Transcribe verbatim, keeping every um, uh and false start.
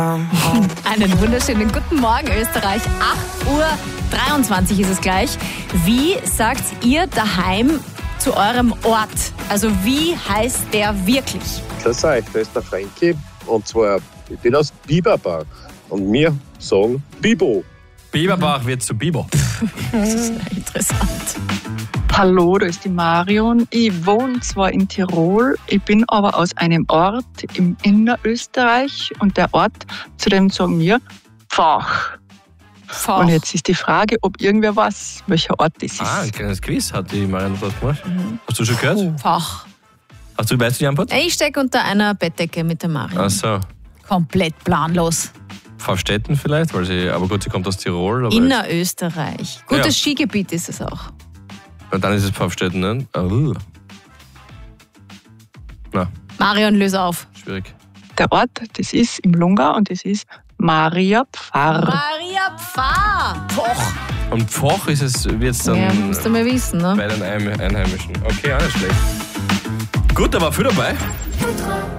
Einen wunderschönen guten Morgen, Österreich. acht Uhr dreiundzwanzig ist es gleich. Wie sagt ihr daheim zu eurem Ort? Also wie heißt der wirklich? Grüß euch, da ist der Frankie. Und zwar, ich bin aus Biberbach. Und wir sagen Bibo. Biberbach wird zu Bibo. Das ist interessant. Hallo, da ist die Marion. Ich wohne zwar in Tirol, ich bin aber aus einem Ort im Innerösterreich und der Ort, zu dem sagen wir Pfach. Pfach. Und jetzt ist die Frage, ob irgendwer weiß, welcher Ort das ist. Ah, ein kleines Quiz hat die Marion dort gemacht. Mhm. Hast du schon gehört? Pfach. Hast du, weißt du die Antwort? Ich stecke unter einer Bettdecke mit der Marion. Ach so. Komplett planlos. Pfaffstätten vielleicht, weil sie, aber gut, sie kommt aus Tirol. Aber Innerösterreich. Gutes Ja. Skigebiet ist es auch. Und dann ist es Pfaffstätten, ne? Oh. Na, Marion, löse auf. schwierig. Der Ort, das ist im Lungau und das ist Maria Pfarr. Maria Pfarr. Poch. Und Pfoch ist es, wird es dann Ja, musst du mal wissen, ne? bei den Einheimischen. Okay, auch nicht schlecht. Gut, da war viel dabei.